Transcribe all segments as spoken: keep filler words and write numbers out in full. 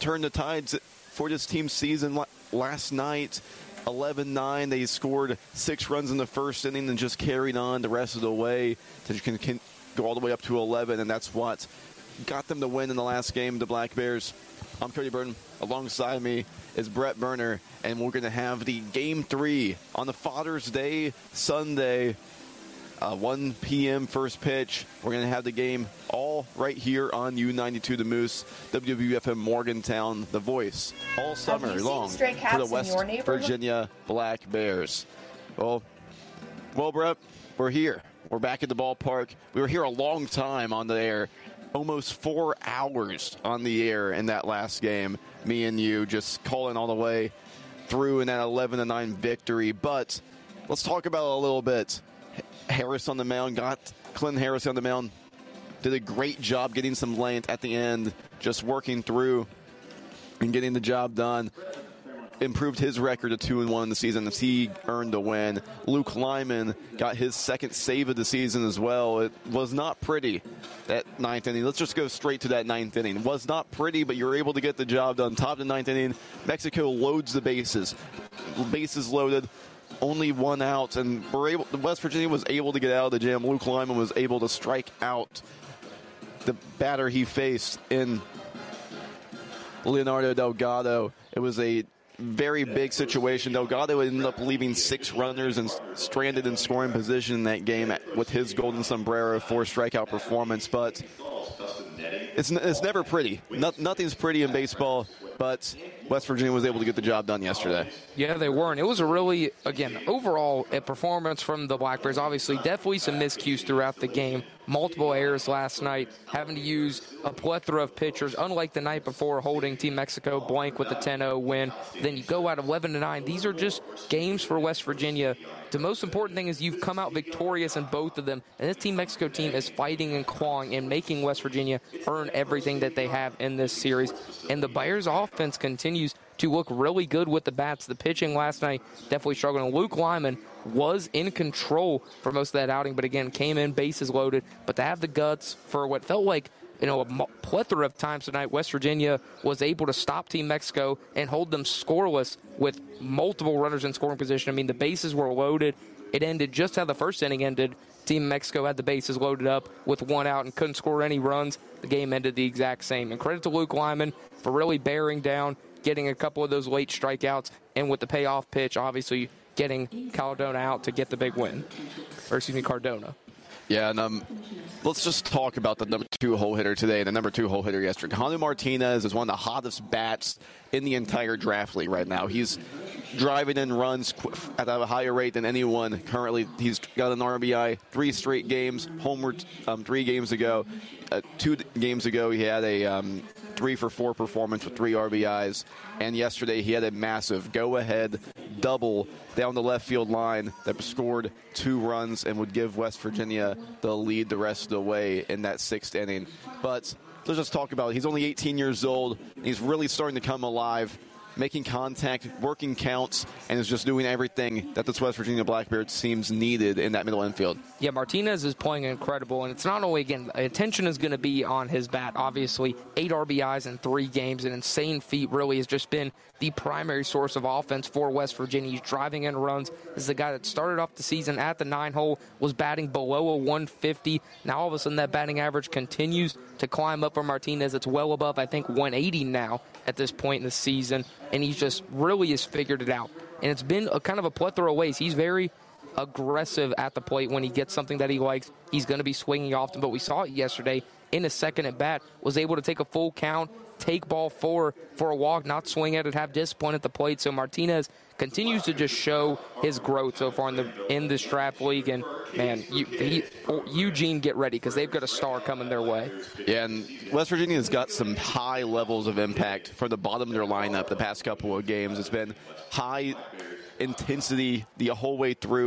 turned the tides for this team's season last night. eleven nine. They scored six runs in the first inning and just carried on the rest of the way to can, can go all the way up to eleven, and that's what got them the win in the last game, the Black Bears. I'm Cody Burton. Alongside me is Brett Burner, and we're going to have the Game three on the Father's Day Sunday. Uh, one p.m. first pitch. We're going to have the game all right here on U ninety-two The Moose, W W F M Morgantown, the voice, all summer long for the West Virginia Black Bears. Well, well, Brett, we're here. We're back at the ballpark. We were here a long time on the air, almost four hours on the air in that last game. Me and you just calling all the way through in that eleven to nine victory. But let's talk about it a little bit. Harris on the mound, got Clinton Harris on the mound, did a great job getting some length at the end, just working through and getting the job done. Improved his record to two and one in the season as he earned the win. Luke Lyman got his second save of the season as well. It was not pretty, that ninth inning. Let's just go straight to that ninth inning. It was not pretty, but you're able to get the job done. Top of the ninth inning, Mexico loads the bases. Bases loaded. Only one out, and we're able. West Virginia was able to get out of the jam. Luke Lyman was able to strike out the batter he faced in Leonardo Delgado. It was a very big situation. Delgado ended up leaving six runners and stranded in scoring position in that game with his golden sombrero four strikeout performance. But it's it's never pretty. No, nothing's pretty in baseball. But West Virginia was able to get the job done yesterday. Yeah, they were. And it was a really, again, overall, a performance from the Black Bears. Obviously, definitely some miscues throughout the game. Multiple errors last night, having to use a plethora of pitchers, unlike the night before, holding Team Mexico blank with the ten oh win. Then you go out eleven to nine. These are just games for West Virginia. The most important thing is you've come out victorious in both of them. And this Team Mexico team is fighting and clawing and making West Virginia earn everything that they have in this series. And the Bears offense continues to look really good with the bats. The pitching last night definitely struggling. Luke Lyman was in control for most of that outing, but again, came in bases loaded. But to have the guts for what felt like, you know, a plethora of times tonight, West Virginia was able to stop Team Mexico and hold them scoreless with multiple runners in scoring position. I mean, the bases were loaded. It ended just how the first inning ended. Team Mexico had the bases loaded up with one out and couldn't score any runs. The game ended the exact same. And credit to Luke Lyman for really bearing down, getting a couple of those late strikeouts, and with the payoff pitch, obviously getting Cardona out to get the big win. Or excuse me, Cardona. Yeah, and um, let's just talk about the number two hole hitter today and the number two hole hitter yesterday. Janu Martinez is one of the hottest bats in the entire draft league right now. He's driving in runs at a higher rate than anyone currently. He's got an R B I three straight games, homered um, three games ago. Uh, two games ago, he had a um, three for four performance with three R B Is. And yesterday, he had a massive go-ahead double down the left field line that scored two runs and would give West Virginia the lead the rest of the way in that sixth inning. But let's just talk about it. He's only eighteen years old. And he's really starting to come alive, making contact, working counts, and is just doing everything that this West Virginia Black Bears seems needed in that middle infield. Yeah, Martinez is playing incredible, and it's not only, again, attention is going to be on his bat. Obviously, eight R B Is in three games, an insane feat, really has just been the primary source of offense for West Virginia. He's driving in runs. This is the guy that started off the season at the nine hole, was batting below a one fifty. Now, all of a sudden, that batting average continues to climb up for Martinez. It's well above, I think, one eighty now at this point in the season, and he just really has figured it out. And it's been a kind of a plethora of ways. He's very aggressive at the plate when he gets something that he likes. He's going to be swinging often, but we saw it yesterday in his second at bat, was able to take a full count, take ball four for a walk, not swing at it, have discipline at the plate. So Martinez continues to just show his growth so far in the in this draft league. And, man, you, he, Eugene, get ready because they've got a star coming their way. Yeah, and West Virginia has got some high levels of impact for the bottom of their lineup the past couple of games. It's been high intensity the whole way through.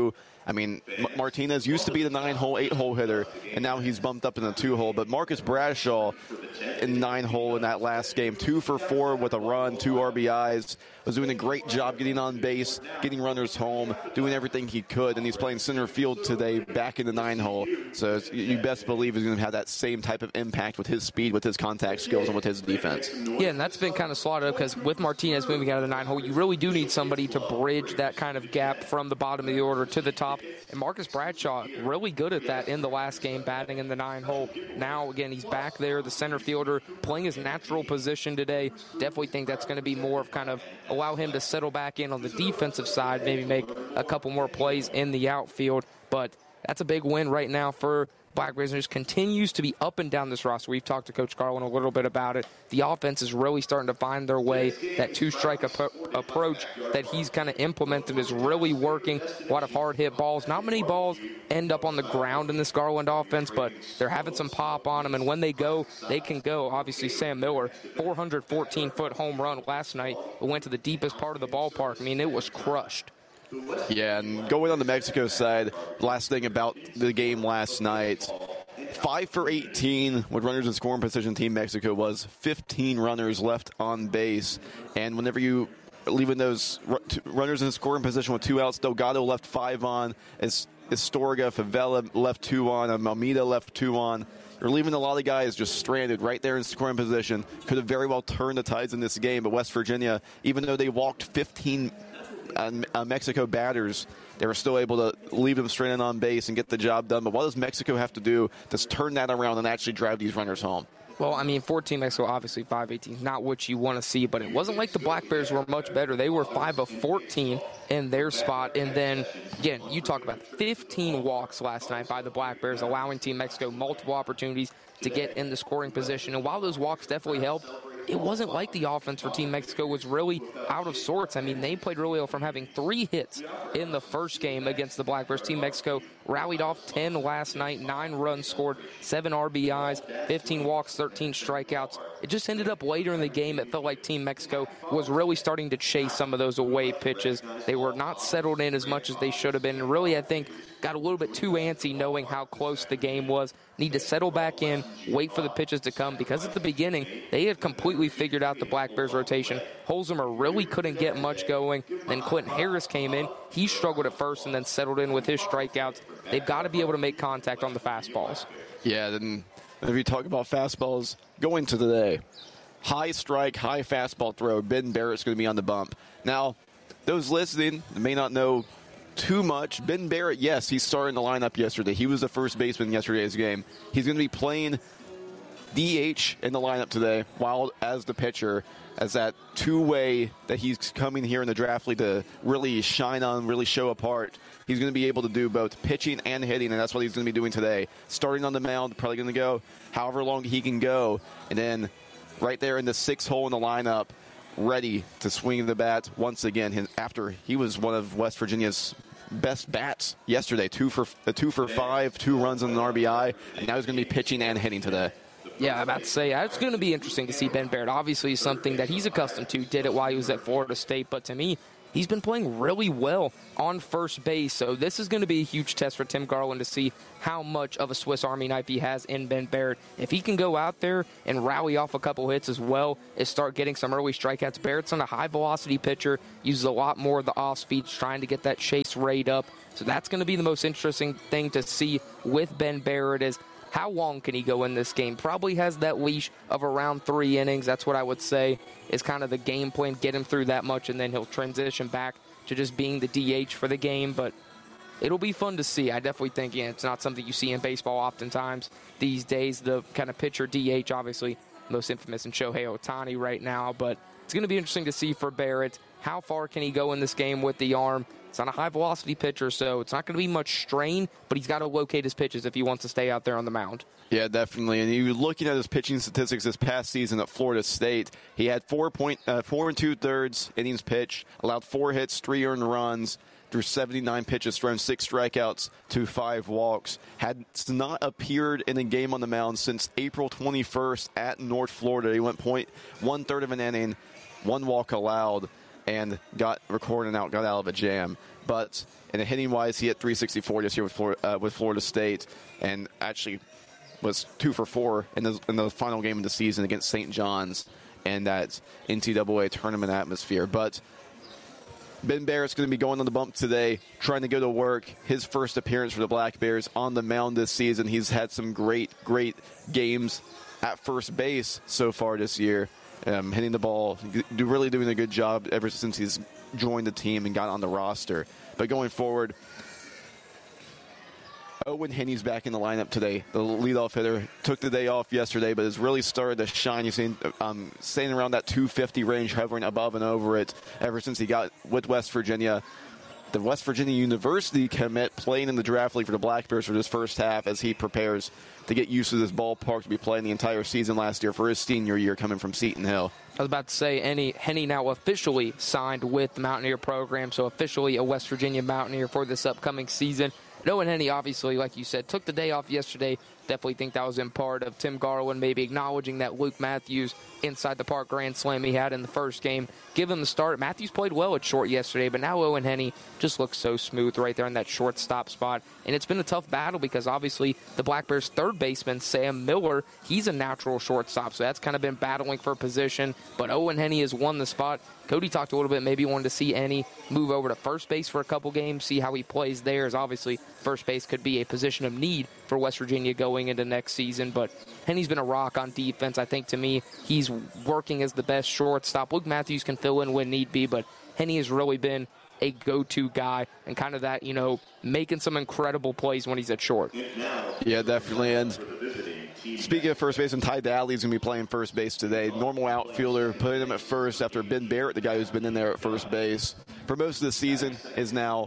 I mean, M- Martinez used to be the nine-hole, eight-hole hitter, and now he's bumped up in the two-hole. But Marcus Bradshaw in nine-hole in that last game, two for four with a run, two R B Is, was doing a great job getting on base, getting runners home, doing everything he could, and he's playing center field today back in the nine-hole. So you best believe he's going to have that same type of impact with his speed, with his contact skills, and with his defense. Yeah, and that's been kind of slotted up because with Martinez moving out of the nine-hole, you really do need somebody to bridge that kind of gap from the bottom of the order to the top. And Marcus Bradshaw, really good at that in the last game, batting in the nine-hole. Now, again, he's back there, the center fielder, playing his natural position today. Definitely think that's going to be more of kind of allow him to settle back in on the defensive side, maybe make a couple more plays in the outfield. But that's a big win right now for Black Bears, and just continues to be up and down this roster. We've talked to Coach Garland a little bit about it. The offense is really starting to find their way. That two-strike ap- approach that he's kind of implemented is really working. A lot of hard-hit balls. Not many balls end up on the ground in this Garland offense, but they're having some pop on them, and when they go, they can go. Obviously, Sam Miller, four hundred fourteen foot home run last night. It went to the deepest part of the ballpark. I mean, it was crushed. Yeah, and going on the Mexico side, last thing about the game last night, five for eighteen with runners in scoring position. Team Mexico was fifteen runners left on base, and whenever you leaving those runners in scoring position with two outs, Delgado left five on, Astorga, Favela left two on, Almeida left two on. You're leaving a lot of guys just stranded right there in scoring position. Could have very well turned the tides in this game, but West Virginia, even though they walked fifteen Uh, uh, Mexico batters, they were still able to leave them stranded on base and get the job done. But what does Mexico have to do to turn that around and actually drive these runners home? Well, I mean, fourteen Mexico, obviously five eighteen, not what you want to see, but it wasn't like the Black Bears were much better. They were five of fourteen in their spot. And then, again, you talk about fifteen walks last night by the Black Bears, allowing Team Mexico multiple opportunities to get in the scoring position. And while those walks definitely helped, it wasn't like the offense for Team Mexico was really out of sorts. I mean, they played really well from having three hits in the first game against the Black Bears. Team Mexico rallied off ten last night, nine runs scored, seven R B Is, fifteen walks, thirteen strikeouts. It just ended up later in the game. It felt like Team Mexico was really starting to chase some of those away pitches. They were not settled in as much as they should have been. And really, I think, got a little bit too antsy knowing how close the game was. Need to settle back in, wait for the pitches to come, because at the beginning, they had completely figured out the Black Bears rotation. Holzheimer really couldn't get much going. Then Clinton Harris came in. He struggled at first and then settled in with his strikeouts. They've got to be able to make contact on the fastballs. Yeah, then if you talk about fastballs, going to today, high strike, high fastball throw, Ben Barrett's going to be on the bump. Now, those listening may not know too much. Ben Barrett, yes, he started in the lineup yesterday. He was the first baseman in yesterday's game. He's going to be playing D H in the lineup today, while as the pitcher, as that two-way that he's coming here in the draft league to really shine on, really show apart. He's going to be able to do both pitching and hitting, and that's what he's going to be doing today. Starting on the mound, probably going to go however long he can go, and then right there in the sixth hole in the lineup, ready to swing the bat once again after he was one of West Virginia's best bats yesterday. Two for a two for five, two runs and an R B I, and now he's going to be pitching and hitting today. Yeah, I'm about to say, it's going to be interesting to see Ben Barrett. Obviously, something that he's accustomed to, did it while he was at Florida State, but to me, he's been playing really well on first base. So this is going to be a huge test for Tim Garland to see how much of a Swiss Army knife he has in Ben Barrett. If he can go out there and rally off a couple hits as well as start getting some early strikeouts. Barrett's on a high-velocity pitcher, uses a lot more of the off-speeds, trying to get that chase rate up. So that's going to be the most interesting thing to see with Ben Barrett is how long can he go in this game? Probably has that leash of around three innings. That's what I would say is kind of the game plan. Get him through that much, and then he'll transition back to just being the D H for the game. But it'll be fun to see. I definitely think yeah, it's not something you see in baseball oftentimes these days. The kind of pitcher D H, obviously, most infamous in Shohei Ohtani right now. But it's going to be interesting to see for Barrett. How far can he go in this game with the arm? It's not a high-velocity pitcher, so it's not going to be much strain, but he's got to locate his pitches if he wants to stay out there on the mound. Yeah, definitely. And you're looking at his pitching statistics this past season at Florida State. He had four point uh, four and two-thirds innings pitched, allowed four hits, three earned runs, through seventy-nine pitches, thrown six strikeouts to five walks. Had not appeared in a game on the mound since April twenty-first at North Florida. He went point one-third of an inning, one walk allowed. and got recording out, got out of a jam. But in a hitting wise, he hit three sixty-four this year with Florida, uh, with Florida State, and actually was two for four in the, in the final game of the season against Saint John's in that N C double A tournament atmosphere. But Ben Barrett's going to be going on the bump today, trying to go to work. His first appearance for the Black Bears on the mound this season. He's had some great, great games at first base so far this year, um, hitting the ball, do, really doing a good job ever since he's joined the team and got on the roster. But going forward, Owen Henney's back in the lineup today. The leadoff hitter took the day off yesterday, but has really started to shine. You've seen um, staying around that two fifty range, hovering above and over it ever since he got with West Virginia. The West Virginia University commit playing in the draft league for the Black Bears for this first half as he prepares to get used to this ballpark to be playing the entire season last year for his senior year coming from Seton Hill. I was about to say, Henney, Henney now officially signed with the Mountaineer program, so officially a West Virginia Mountaineer for this upcoming season. Owen Henney, obviously, like you said, took the day off yesterday. Definitely think that was in part of Tim Garland maybe acknowledging that Luke Matthews inside the park grand slam he had in the first game. Give him the start. Matthews played well at short yesterday, but now Owen Henney just looks so smooth right there in that shortstop spot. And it's been a tough battle because obviously the Black Bears' third baseman, Sam Miller, he's a natural shortstop, so that's kind of been battling for position. But Owen Henney has won the spot. Cody talked a little bit, maybe wanted to see Henney move over to first base for a couple games, see how he plays there, as obviously first base could be a position of need for West Virginia going into next season. But Henney's been a rock on defense. I think, to me, he's working as the best shortstop. Luke Matthews can fill in when need be, but Henney has really been a go-to guy and kind of that, you know, making some incredible plays when he's at short. Yeah, definitely. And speaking of first baseman, Ty Dalley's going to be playing first base today. Normal outfielder, putting him at first after Ben Barrett, the guy who's been in there at first base for most of the season, is now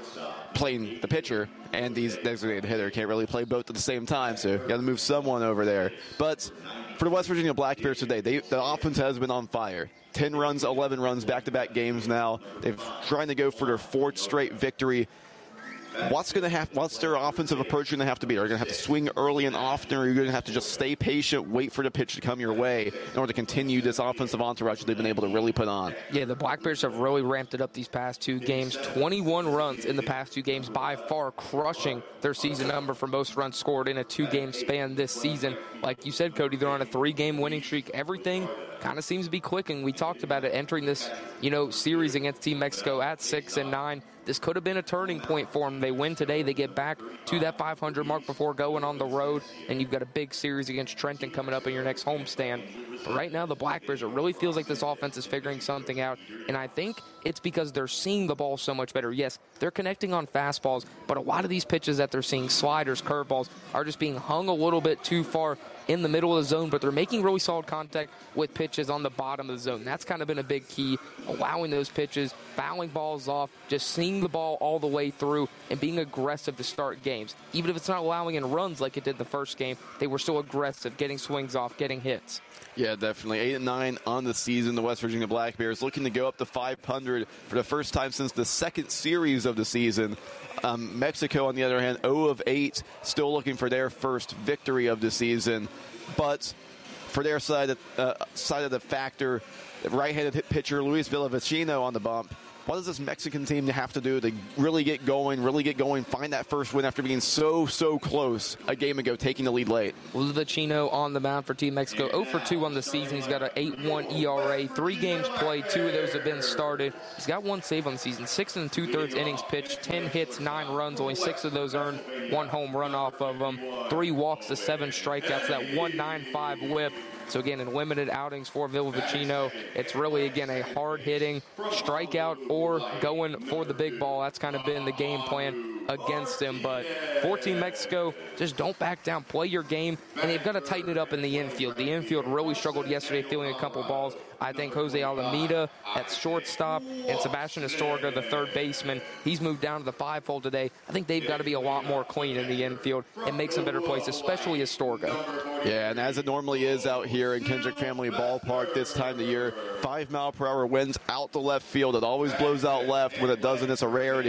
playing the pitcher, and he's designated hitter. Can't really play both at the same time, so you got to move someone over there. But for the West Virginia Black Bears today, they, the offense has been on fire. ten runs, eleven runs, back-to-back games now. They're trying to go for their fourth straight victory. What's going to have? What's their offensive approach going to have to be? Are you going to have to swing early and often, or are you going to have to just stay patient, wait for the pitch to come your way in order to continue this offensive entourage that they've been able to really put on? Yeah, the Black Bears have really ramped it up these past two games. twenty-one runs in the past two games, by far crushing their season number for most runs scored in a two-game span this season. Like you said, Cody, they're on a three-game winning streak. Everything kind of seems to be clicking. We talked about it entering this, you know, series against Team Mexico at six and nine. This could have been a turning point for them. They win today. They get back to that five hundred mark before going on the road. And you've got a big series against Trenton coming up in your next homestand. But right now, the Black Bears, it really feels like this offense is figuring something out. And I think it's because they're seeing the ball so much better. Yes, they're connecting on fastballs, but a lot of these pitches that they're seeing, sliders, curveballs, are just being hung a little bit too far in the middle of the zone, but they're making really solid contact with pitches on the bottom of the zone. That's kind of been a big key, allowing those pitches, fouling balls off, just seeing the ball all the way through and being aggressive to start games. Even if it's not allowing in runs like it did the first game, they were still aggressive, getting swings off, getting hits. Yeah, definitely. eight and nine on the season. The West Virginia Black Bears looking to go up to five hundred for the first time since the second series of the season. Um, Mexico, on the other hand, zero of eight, still looking for their first victory of the season. But for their side of, uh, side of the factor, right-handed pitcher Luis Villavecino on the bump. What does this Mexican team have to do to really get going, really get going, find that first win after being so, so close a game ago, taking the lead late? Villavecino on the mound for Team Mexico, zero for two on the season. He's got an eight one E R A, three games played, two of those have been started. He's got one save on the season, six and two-thirds innings pitched, ten hits, nine runs, only six of those earned, one home run off of them, three walks to seven strikeouts, that one ninety-five whip. So, again, in limited outings for Villavecino, it's really, again, a hard-hitting strikeout or going for the big ball. That's kind of been the game plan against him. But for Team Mexico, just don't back down. Play your game, and they've got to tighten it up in the infield. The infield really struggled yesterday, fielding a couple balls. I think Jose Alameda at shortstop and Sebastian Astorga, the third baseman, he's moved down to the five-hole today. I think they've got to be a lot more clean in the infield and make some better plays, especially Astorga. Yeah, and as it normally is out here in Kendrick Family Ballpark this time of the year, five mile per hour winds out the left field. It always blows out left. When it doesn't, it's a rarity.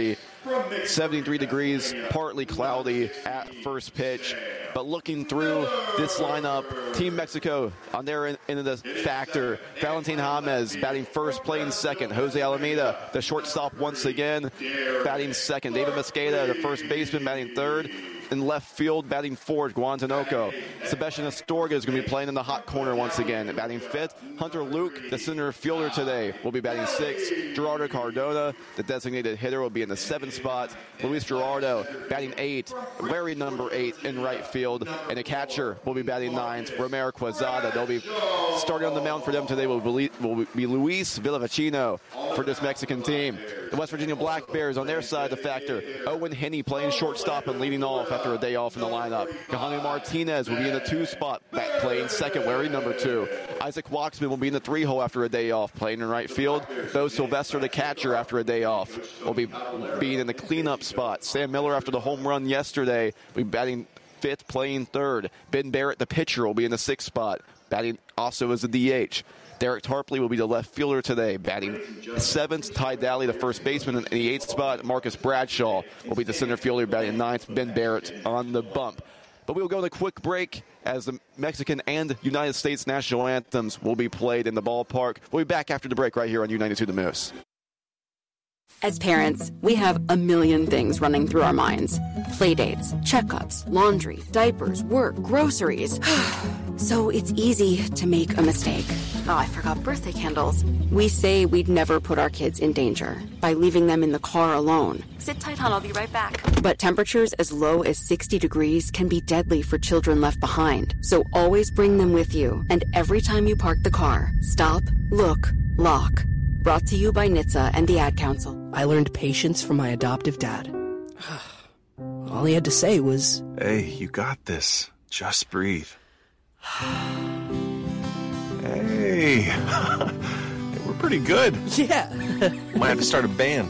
seventy-three degrees, partly cloudy at first pitch. But looking through this lineup, Team Mexico on their end of the factor. Valentin James batting first, playing second. Jose Alameda, the shortstop once again, batting second. David Mosqueda, the first baseman, batting third. In left field, batting fourth, Juan Tinoco. Sebastian Astorga is going to be playing in the hot corner once again. Batting fifth, Hunter Luke, the center fielder today, will be batting sixth. Gerardo Cardona, the designated hitter, will be in the seventh spot. Luis Gerardo batting eight, very number eight in right field. And the catcher will be batting ninth, Romero Quezada. They'll be starting on the mound for them today will be, will be Luis Villavicino for this Mexican team. The West Virginia Black Bears on their side of the factor. Owen Henney playing shortstop and leading off after a day off in the lineup. Johanny Martinez will be in the two spot, back playing second, wearing number two. Isaac Waxman will be in the three hole after a day off, playing in right field. Bo Sylvester, the catcher, after a day off, will be being in the cleanup spot. Sam Miller, after the home run yesterday, will be batting fifth, playing third. Ben Barrett, the pitcher, will be in the sixth spot, batting also as a D H. Derek Tarpley will be the left fielder today, batting seventh. Ty Daly, the first baseman, in the eighth spot. Marcus Bradshaw will be the center fielder, batting ninth. Ben Barrett on the bump. But we will go on a quick break as the Mexican and United States national anthems will be played in the ballpark. We'll be back after the break right here on U ninety-two The Moose. As parents, we have a million things running through our minds. Playdates, checkups, laundry, diapers, work, groceries. So it's easy to make a mistake. Oh, I forgot birthday candles. We say we'd never put our kids in danger by leaving them in the car alone. Sit tight, hon, I'll be right back. But temperatures as low as sixty degrees can be deadly for children left behind. So always bring them with you. And every time you park the car, stop, look, lock. Brought to you by N H T S A and the Ad Council. I learned patience from my adoptive dad. All he had to say was, "Hey, you got this. Just breathe." Hey, we're pretty good. Yeah. Might have to start a band.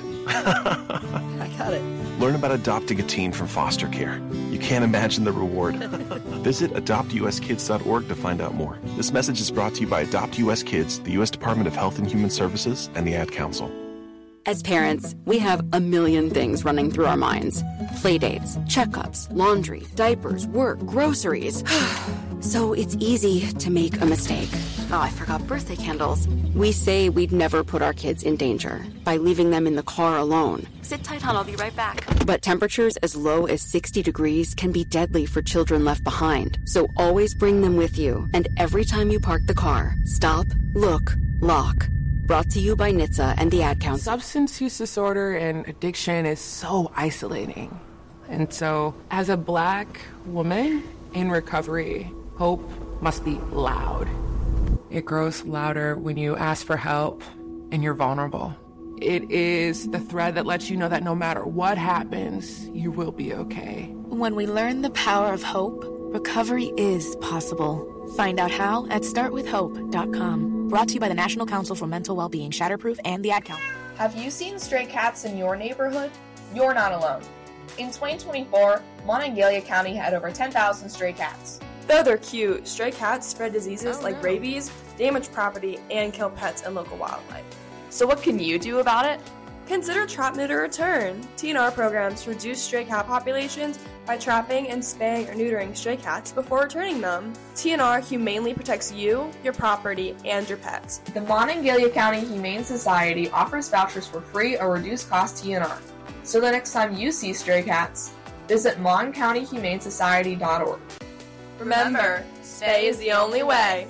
I got it. Learn about adopting a teen from foster care. You can't imagine the reward. Visit adopt u s kids dot org to find out more. This message is brought to you by Adopt U S Kids, the U S Department of Health and Human Services, and the Ad Council. As parents, we have a million things running through our minds. Playdates, checkups, laundry, diapers, work, groceries. So it's easy to make a mistake. Oh, I forgot birthday candles. We say we'd never put our kids in danger by leaving them in the car alone. Sit tight, hon, I'll be right back. But temperatures as low as sixty degrees can be deadly for children left behind. So always bring them with you. And every time you park the car, stop, look, lock. Brought to you by N H T S A and the Ad Council. Substance use disorder and addiction is so isolating. And so, as a Black woman in recovery, hope must be loud. It grows louder when you ask for help and you're vulnerable. It is the thread that lets you know that no matter what happens, you will be okay. When we learn the power of hope, recovery is possible. Find out how at start with hope dot com. Brought to you by the National Council for Mental Wellbeing, Shatterproof, and the Ad Council. Have you seen stray cats in your neighborhood? You're not alone. In twenty twenty-four, Monongalia County had over ten thousand stray cats. Though they're cute, stray cats spread diseases Oh, like no. rabies, damage property, and kill pets and local wildlife. So what can you do about it? Consider Trap, Neuter, Return. T N R programs reduce stray cat populations by trapping and spaying or neutering stray cats before returning them. T N R humanely protects you, your property, and your pets. The Monongalia County Humane Society offers vouchers for free or reduced cost T N R. So the next time you see stray cats, visit mon county humane society dot org. Remember, spay is the only way.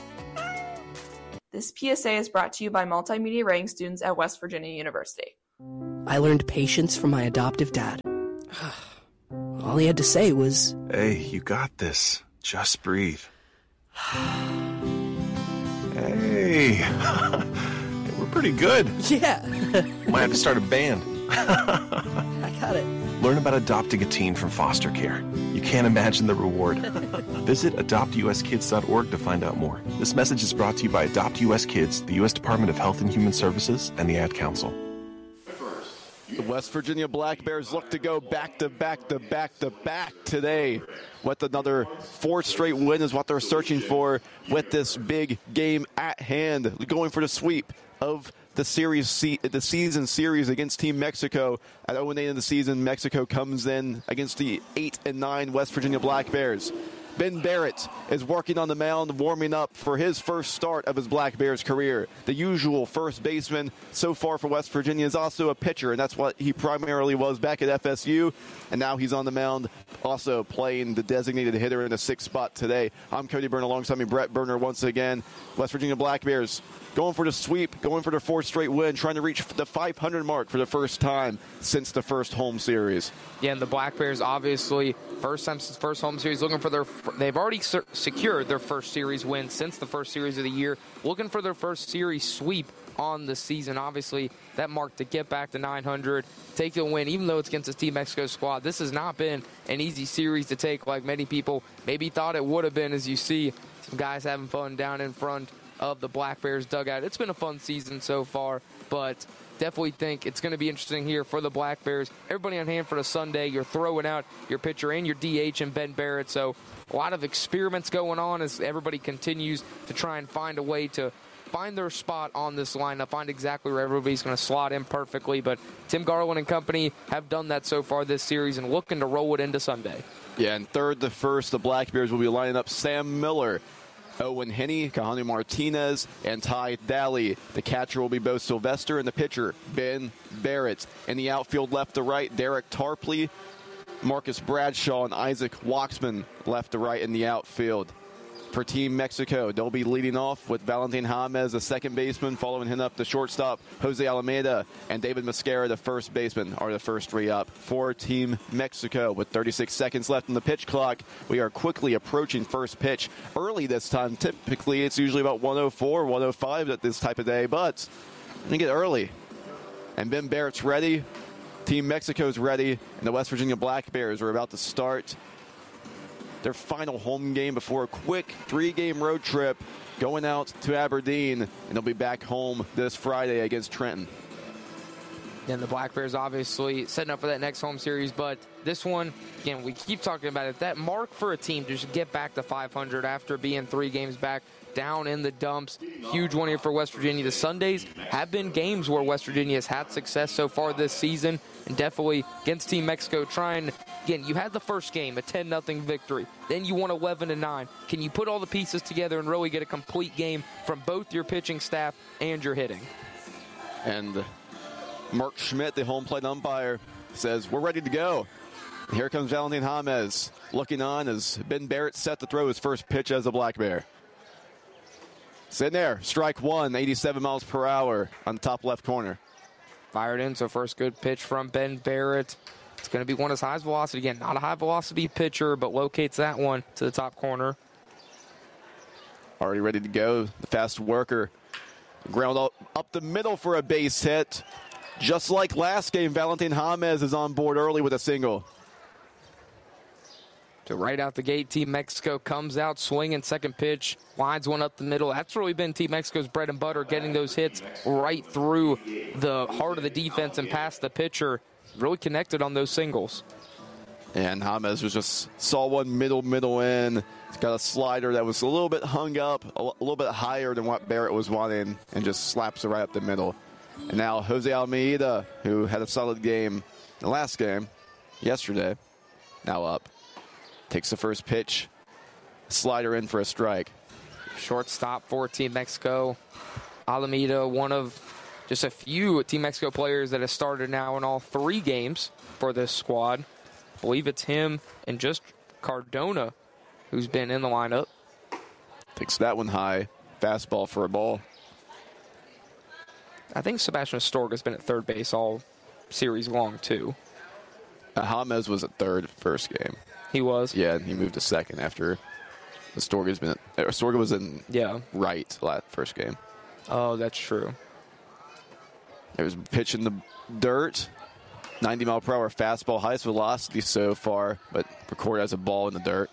This P S A is brought to you by multimedia writing students at West Virginia University. I learned patience from my adoptive dad. All he had to say was, Hey, you got this. Just breathe. Hey, we're pretty good. yeah. Might have to start a band. I got it. Learn about adopting a teen from foster care. You can't imagine the reward. Visit adopt u s kids dot org to find out more. This message is brought to you by Adopt U S Kids, the U S Department of Health and Human Services, and the Ad Council. The West Virginia Black Bears look to go back to back to back to back today. With another fourth straight win is what they're searching for with this big game at hand. Going for the sweep of the series, the season series against Team Mexico. At oh and eight in the season, Mexico comes in against the eight and nine West Virginia Black Bears. Ben Barrett is working on the mound, warming up for his first start of his Black Bears career. The usual first baseman so far for West Virginia is also a pitcher, and that's what he primarily was back at F S U. And now he's on the mound, also playing the designated hitter in the sixth spot today. I'm Cody Byrne, alongside me, Brett Berner once again. West Virginia Black Bears going for the sweep, going for their fourth straight win, trying to reach the five hundred mark for the first time since the first home series. Yeah, and the Black Bears, obviously, first time since first home series, looking for their, they've already ser- secured their first series win since the first series of the year, looking for their first series sweep on the season. Obviously, that mark to get back to nine hundred, take the win, even though it's against this Team Mexico squad. This has not been an easy series to take like many people maybe thought it would have been, as you see some guys having fun down in front of the Black Bears dugout. It's been a fun season so far, but definitely think it's going to be interesting here for the Black Bears. Everybody on hand for the Sunday. You're throwing out your pitcher and your D H and Ben Barrett, so a lot of experiments going on as everybody continues to try and find a way to find their spot on this lineup, find exactly where everybody's going to slot in perfectly. But Tim Garland and company have done that so far this series and looking to roll it into Sunday. Yeah, and third to first, the Black Bears will be lining up Sam Miller, Owen Henney, Kahani Martinez, and Ty Daly. The catcher will be Bo Sylvester, and the pitcher, Ben Barrett. In the outfield, left to right, Derek Tarpley, Marcus Bradshaw, and Isaac Waxman left to right in the outfield. For Team Mexico, they'll be leading off with Valentin James, the second baseman, following him up the shortstop, Jose Alameda, and David Mascara, the first baseman, are the first three up. For Team Mexico, with thirty-six seconds left on the pitch clock, we are quickly approaching first pitch. Early this time, typically it's usually about one oh four, one oh five at this type of day, but I'm going to get early. And Ben Barrett's ready, Team Mexico's ready, and the West Virginia Black Bears are about to start their final home game before a quick three-game road trip going out to Aberdeen, and they'll be back home this Friday against Trenton. And the Black Bears obviously setting up for that next home series, but this one, again, we keep talking about it, that mark for a team to just get back to five hundred after being three games back down in the dumps. Huge one here for West Virginia. The Sundays have been games where West Virginia has had success so far this season, and definitely against Team Mexico trying, again, you had the first game, a ten nothing victory. Then you won eleven to nine. Can you put all the pieces together and really get a complete game from both your pitching staff and your hitting? And Mark Schmidt, the home plate umpire, says, we're ready to go. Here comes Valentin James looking on as Ben Barrett set to throw his first pitch as a Black Bear. Sitting there, strike one, eighty-seven miles per hour on the top left corner. Fired in, so first good pitch from Ben Barrett. It's going to be one of his highest velocity. Again, not a high-velocity pitcher, but locates that one to the top corner. Already ready to go. The fast worker. Ground up, up the middle for a base hit. Just like last game, Valentin James is on board early with a single. So right out the gate, Team Mexico comes out swinging, second pitch, lines one up the middle. That's really been Team Mexico's bread and butter, getting those hits right through the heart of the defense and past the pitcher. Really connected on those singles. And James was just saw one middle, middle in. He's got a slider that was a little bit hung up, a little bit higher than what Barrett was wanting, and just slaps it right up the middle. And now Jose Almeida, who had a solid game in the last game, yesterday, now up. Takes the first pitch, slider in for a strike. Shortstop for Team Mexico. Alameda, one of just a few Team Mexico players that has started now in all three games for this squad. I believe it's him and just Cardona who's been in the lineup. Takes that one high. Fastball for a ball. I think Sebastian Astorga has been at third base all series long, too. Uh, James was at third first game. He was? Yeah, and he moved to second after Astorga's been at, Astorga was in yeah. right last first game. Oh, that's true. It was pitch in the dirt. ninety mile per hour fastball, highest velocity so far, but recorded as a ball in the dirt.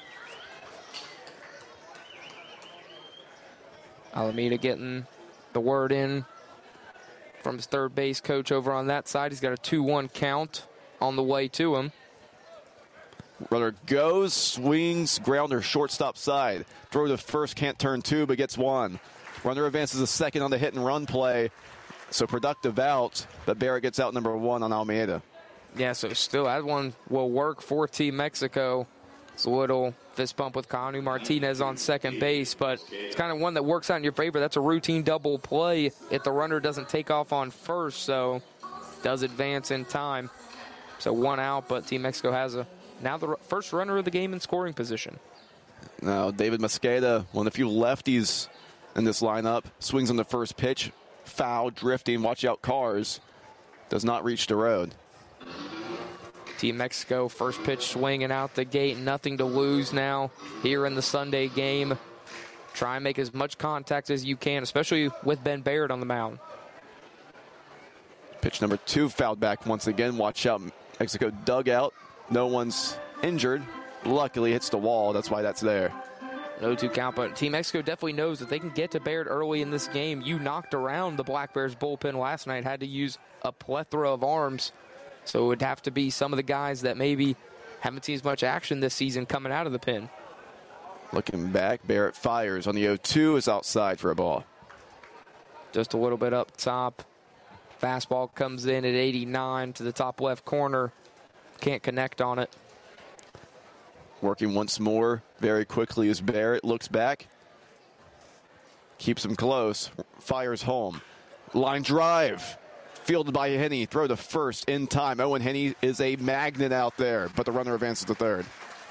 Alameda getting the word in from his third base coach over on that side. He's got a two one count on the way to him. Runner goes, swings, grounder, shortstop side. Throw to first, can't turn two, but gets one. Runner advances a second on the hit and run play. So productive out, but Barrett gets out number one on Almeida. Yeah, so still that one will work for Team Mexico. It's a little fist bump with Kanu Martinez on second base, but it's kind of one that works out in your favor. That's a routine double play if the runner doesn't take off on first, so does advance in time. So one out, but Team Mexico has a now the first runner of the game in scoring position. Now David Mosqueda, one of the few lefties in this lineup, swings on the first pitch, foul, drifting, watch out cars, does not reach the road. Team Mexico, first pitch swinging out the gate, nothing to lose now here in the Sunday game. Try and make as much contact as you can, especially with Ben Barrett on the mound. Pitch number two fouled back once again. Watch out, Mexico dugout. No one's injured. Luckily hits the wall, that's why that's there. No two count, but Team Mexico definitely knows that they can get to Barrett early in this game. You knocked around the Black Bears bullpen last night, had to use a plethora of arms. So it would have to be some of the guys that maybe haven't seen as much action this season coming out of the pen. Looking back, Barrett fires on the oh two, is outside for a ball. Just a little bit up top. Fastball comes in at eighty-nine to the top left corner. Can't connect on it. Working once more very quickly as Barrett looks back. Keeps him close. Fires home. Line drive. Fielded by Henney. Throw to first in time. Owen Henney is a magnet out there, but the runner advances to third.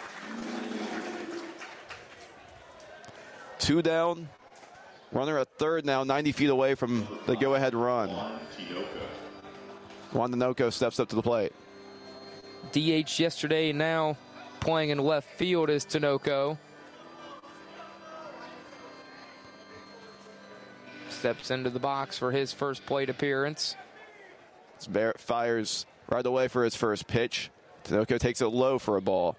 Two down. Runner at third now, ninety feet away from the go-ahead run. Juan Tinoco steps up to the plate. D H yesterday, now playing in left field is Tinoco. Steps into the box for his first plate appearance. As Barrett fires right away for his first pitch. Tinoco takes it low for a ball.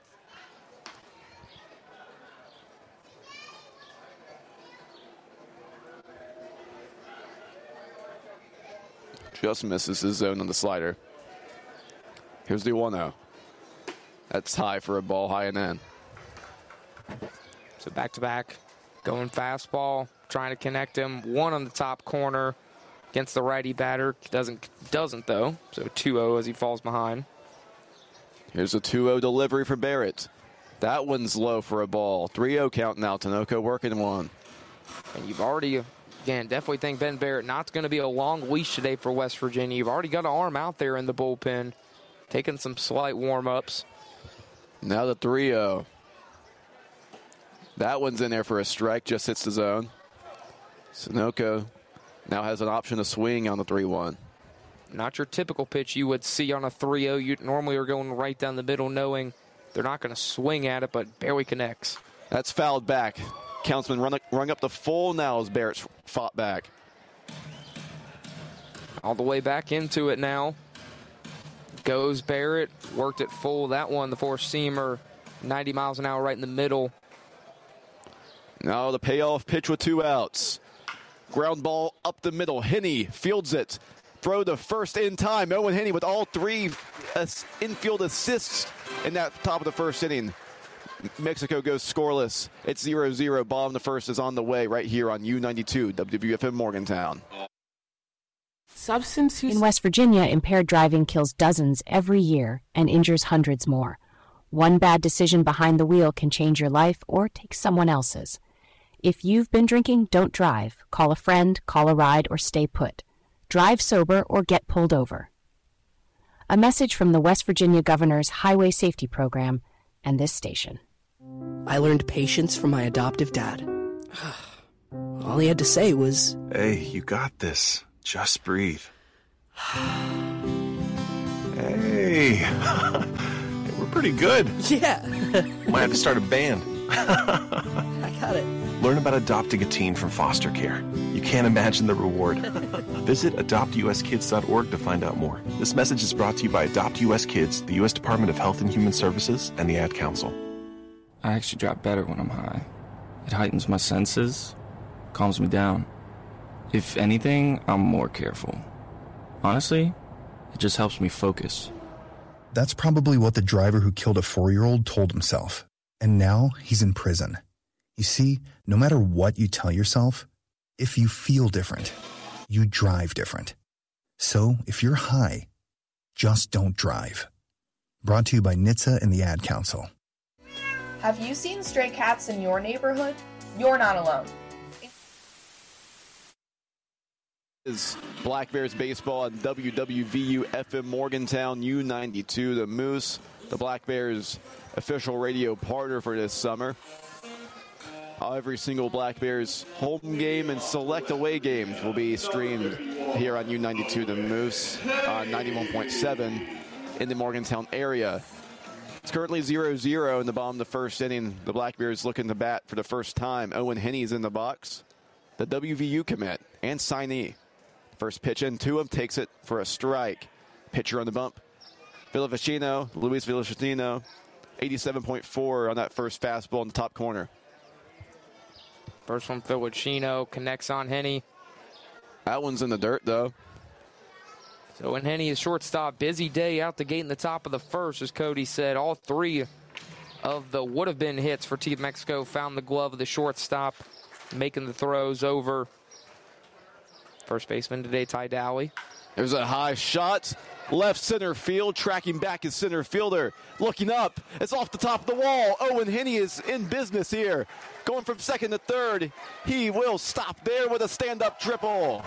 Just misses his zone on the slider. Here's the one oh. That's high for a ball, high and in. So back to back, going fastball, trying to connect him. One on the top corner against the righty batter. Doesn't, doesn't though. So two oh as he falls behind. Here's a two oh delivery for Barrett. That one's low for a ball. three oh count now. Tinoco working one. And you've already, again, definitely think Ben Barrett not going to be a long leash today for West Virginia. You've already got an arm out there in the bullpen, taking some slight warm-ups. Now the three oh. That one's in there for a strike, just hits the zone. Tinoco now has an option to swing on the three one. Not your typical pitch you would see on a three oh. You normally are going right down the middle, knowing they're not going to swing at it, but barely connects. That's fouled back. Councilman run, rung up the full now as Barrett's fought back. All the way back into it now. Goes Barrett, worked it full. That one, the four-seamer, ninety miles an hour right in the middle. Now the payoff pitch with two outs. Ground ball up the middle. Henney fields it. Throw to first in time. Owen Henney with all three infield assists in that top of the first inning. Mexico goes scoreless. It's zero zero. Bottom of the first is on the way right here on U ninety-two, W W F M Morgantown. Substance use. In West Virginia, impaired driving kills dozens every year and injures hundreds more. One bad decision behind the wheel can change your life or take someone else's. If you've been drinking, don't drive. Call a friend, call a ride, or stay put. Drive sober or get pulled over. A message from the West Virginia Governor's Highway Safety Program and this station. I learned patience from my adoptive dad. All he had to say was, "Hey, you got this. Just breathe." Hey, we're pretty good. Yeah. Might have to start a band. I got it. Learn about adopting a teen from foster care. You can't imagine the reward. Visit adopt U S kids dot org to find out more. This message is brought to you by Adopt U S Kids, the U S Department of Health and Human Services, and the Ad Council. I actually drive better when I'm high. It heightens my senses, calms me down. If anything, I'm more careful. Honestly, it just helps me focus. That's probably what the driver who killed a four-year-old told himself. And now he's in prison. You see, no matter what you tell yourself, if you feel different, you drive different. So if you're high, just don't drive. Brought to you by N H T S A and the Ad Council. Have you seen stray cats in your neighborhood? You're not alone. Is Black Bears baseball on W W V U F M Morgantown U ninety-two, the Moose, the Black Bears official radio partner for this summer. Every single Black Bears home game and select away games will be streamed here on U ninety-two, the Moose, on ninety-one point seven in the Morgantown area. It's currently zero zero in the bottom of the first inning. The Black Bears looking to bat for the first time. Owen Henney's in the box, the W V U commit and signee. First pitch in to him, takes it for a strike. Pitcher on the bump, Villavicino, Luis Villavicino, eighty-seven point four on that first fastball in the top corner. First one, Villavicino connects on Henney. That one's in the dirt, though. So when Henney is shortstop, busy day out the gate in the top of the first, as Cody said. All three of the would-have-been hits for Team Mexico found the glove of the shortstop, making the throws over. First baseman today, Ty Dowley. There's a high shot. Left center field, tracking back his center fielder. Looking up, it's off the top of the wall. Owen Henney is in business here. Going from second to third. He will stop there with a stand-up triple.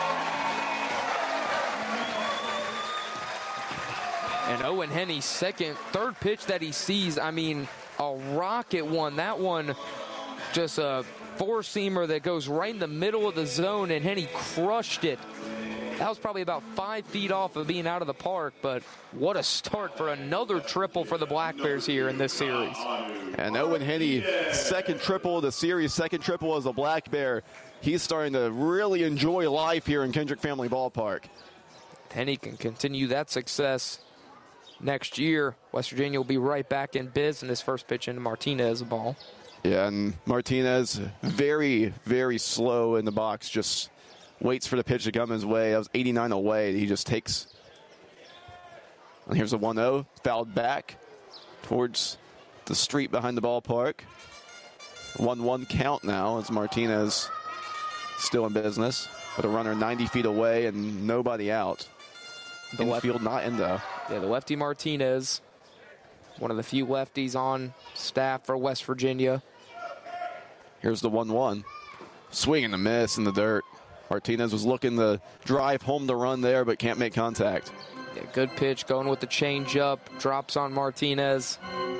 And Owen Henney's second, third pitch that he sees, I mean, a rocket one. That one, just a four-seamer that goes right in the middle of the zone, and Henney crushed it. That was probably about five feet off of being out of the park, but what a start for another triple for the Black Bears here in this series. And Owen Henney, second triple of the series, second triple as a Black Bear. He's starting to really enjoy life here in Kendrick Family Ballpark. Henney can continue that success next year. West Virginia will be right back in business. First pitch into Martinez, a ball. Yeah, and Martinez very, very slow in the box, just waits for the pitch to come his way. That was eighty-nine away. He just takes. And here's a one oh, fouled back towards the street behind the ballpark. one one count now as Martinez still in business with a runner ninety feet away and nobody out. The infield not in though. Yeah, the lefty Martinez, one of the few lefties on staff for West Virginia. Here's the one one. Swing and a miss in the dirt. Martinez was looking to drive home the run there, but can't make contact. Yeah, good pitch going with the changeup. Drops on Martinez.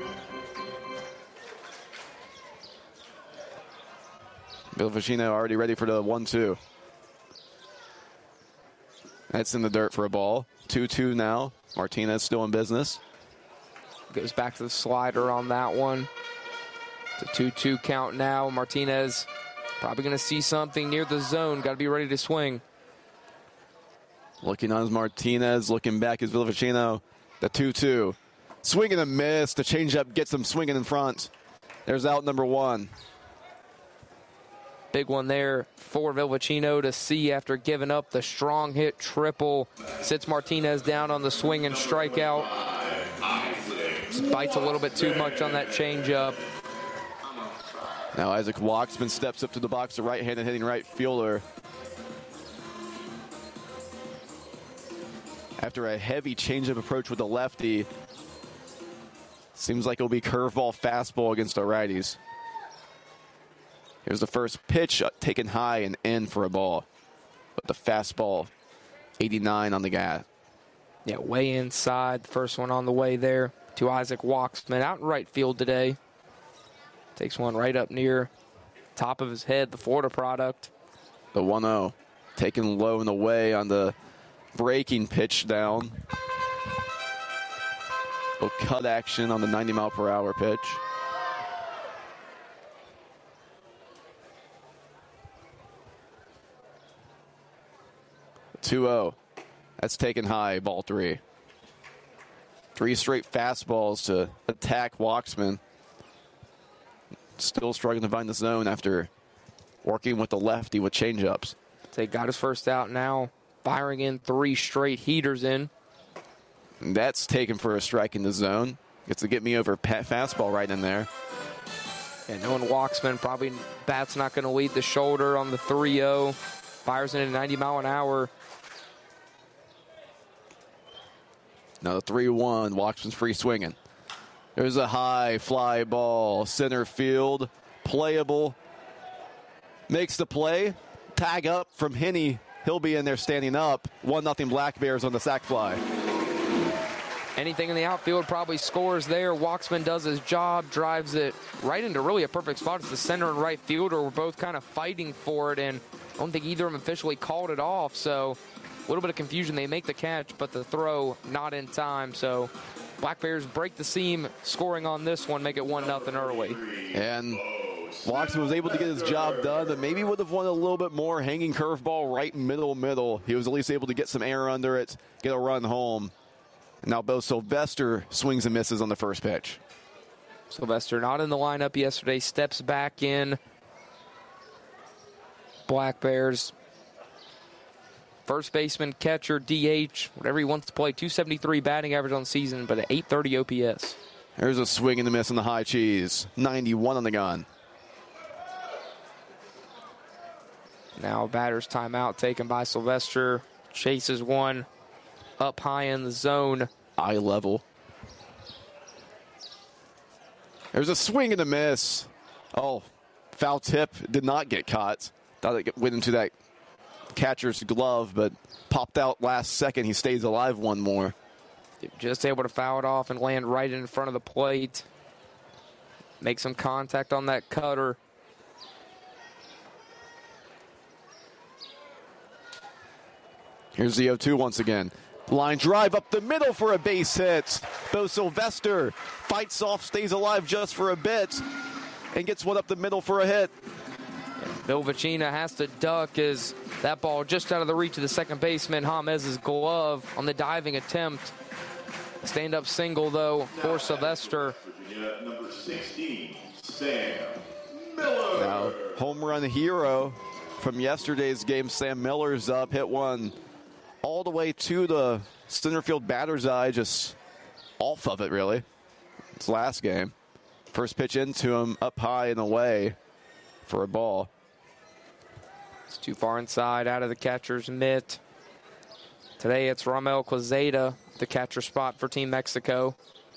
Villavicino already ready for the one two. That's in the dirt for a ball. two two now. Martinez still in business. Goes back to the slider on that one. It's a two two count now. Martinez probably going to see something near the zone. Got to be ready to swing. Looking on is Martinez. Looking back is Villavicino. The two two. Swing and a miss. The changeup gets him swinging in front. There's out number one. Big one there for Villavicino to see after giving up the strong hit triple. Sits Martinez down on the swing and strikeout. Just bites a little bit too much on that changeup. Now Isaac Waxman steps up to the box, the right-handed hitting right fielder. After a heavy changeup approach with the lefty, seems like it'll be curveball fastball against our righties. Here's the first pitch, uh, taken high and in for a ball. But the fastball, eighty-nine on the gas. Yeah, way inside. The first one on the way there to Isaac Waxman out in right field today. Takes one right up near top of his head, the Florida product. The one oh, taken low and away on the breaking pitch down. Little cut action on the ninety mile per hour pitch. two oh. That's taken high, ball three. Three straight fastballs to attack Waxman. Still struggling to find the zone after working with the lefty with changeups. They got his first out now, firing in three straight heaters in. And that's taken for a strike in the zone. Gets to get me over fastball right in there. And knowing Waxman, probably bat's not going to lead the shoulder on the three oh. Fires in at ninety mile an hour. Now the three one, Watkinson's free swinging. There's a high fly ball, center field, playable. Makes the play. Tag up from Henney. He'll be in there standing up. one nothing Black Bears on the sac fly. Anything in the outfield probably scores there. Waksman does his job, drives it right into really a perfect spot. It's the center and right fielder. We're both kind of fighting for it, and I don't think either of them officially called it off. So a little bit of confusion. They make the catch, but the throw not in time. So Black Bears break the seam, scoring on this one, make it one nothing early. And Watson was able to get his job done, but maybe would have won a little bit more. Hanging curveball right middle, middle. He was at least able to get some air under it, get a run home. And now Bo Sylvester swings and misses on the first pitch. Sylvester not in the lineup yesterday, steps back in. Black Bears. First baseman, catcher, D H, whatever he wants to play. two seventy-three batting average on the season, but an eight thirty O P S. There's a swing and a miss on the high cheese. ninety-one on the gun. Now batter's timeout taken by Sylvester. Chases one up high in the zone. Eye level. There's a swing and a miss. Oh, foul tip. Did not get caught. Thought it went into that catcher's glove, but popped out last second. He stays alive one more. Just able to foul it off and land right in front of the plate. Make some contact on that cutter. Here's the oh two once again. Line drive up the middle for a base hit. Bo Sylvester fights off, stays alive just for a bit, and gets one up the middle for a hit. Bill Vecina has to duck as that ball just out of the reach of the second baseman, Jamez's glove on the diving attempt. Stand-up single, though, for Sylvester. Number sixteen, Sam Miller. Now, home run hero from yesterday's game, Sam Miller's up, hit one all the way to the center field batter's eye, just off of it, really. It's last game. First pitch into him, up high and away for a ball. It's too far inside, out of the catcher's mitt. Today it's Ramel Quezada, the catcher spot for Team Mexico.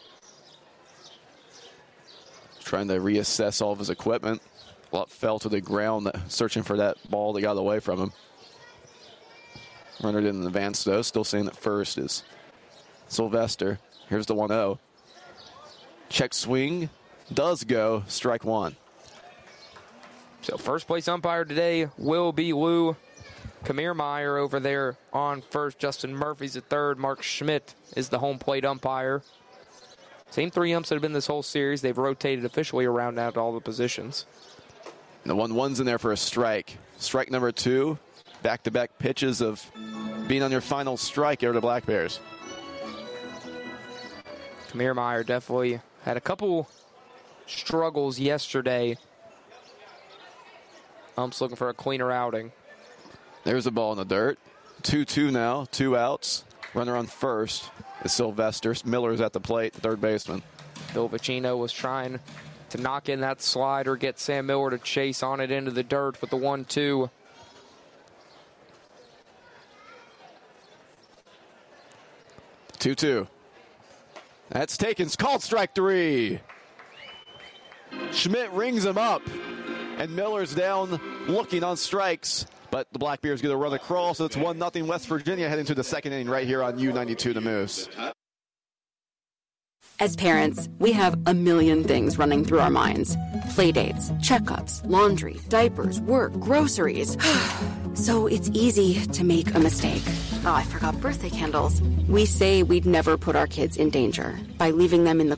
Trying to reassess all of his equipment. A lot fell to the ground, searching for that ball that got away from him. Runner didn't advance, though. Still saying that first is Sylvester. Here's the one oh. Check swing. Does go. Strike one. So first place umpire today will be Lou Kamirmeyer over there on first. Justin Murphy's at third. Mark Schmidt is the home plate umpire. Same three umps that have been this whole series. They've rotated officially around out all the positions. The one one's in there for a strike. Strike number two. Back-to-back pitches of being on your final strike here to Black Bears. Kamirmeyer definitely had a couple struggles yesterday. Umps looking for a cleaner outing. There's a ball in the dirt. two two now, two outs. Runner on first is Sylvester. Miller's at the plate, third baseman. Bill Vecino was trying to knock in that slider, get Sam Miller to chase on it into the dirt with the one two. two two. That's taken. It's called strike three. Schmidt rings him up, and Miller's down looking on strikes. But the Black Bears get a run across, so it's one nothing West Virginia heading to the second inning right here on U ninety-two The Moose. As parents, we have a million things running through our minds. Playdates, checkups, laundry, diapers, work, groceries. So it's easy to make a mistake. Oh, I forgot birthday candles. We say we'd never put our kids in danger by leaving them in the